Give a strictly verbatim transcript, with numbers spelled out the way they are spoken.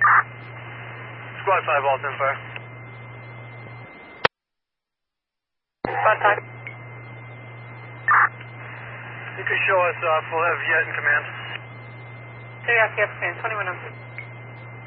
Squad five, all ten fire. Squad five. You can show us, uh, full have yet in command. three R P F command, twenty-one oh.